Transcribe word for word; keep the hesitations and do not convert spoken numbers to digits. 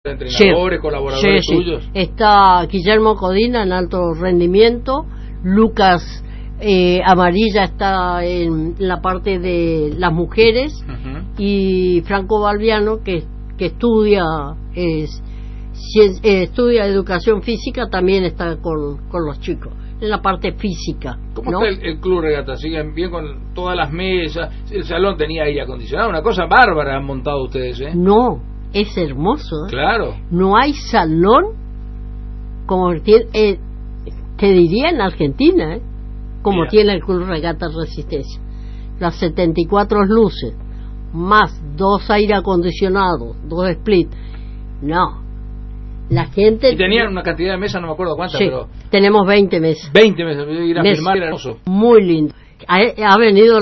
entrenadores, sí, colaboradores sí, tuyos. Sí. Está Guillermo Codina en alto rendimiento, Lucas eh, Amarilla está en la parte de las mujeres, uh-huh. y Franco Balbiano que, que estudia es, eh, estudia educación física, también está con, con los chicos en la parte física. ¿Cómo ¿no? está el, el club regata? ¿Siguen bien con todas las mesas? El salón tenía aire acondicionado, una cosa bárbara han montado ustedes, ¿eh? No, es hermoso, ¿eh? Claro. No hay salón como tiene, eh, te diría en Argentina, ¿eh? Como Mira. Tiene el Club Regata Resistencia. Las setenta y cuatro luces, más dos aire acondicionados, dos split. No. La gente... Y tenían una cantidad de mesas, no me acuerdo cuántas, sí, pero... tenemos veinte mesas. veinte mesas, ir a Mes, filmar era hermoso. Muy lindo. Ha, ha venido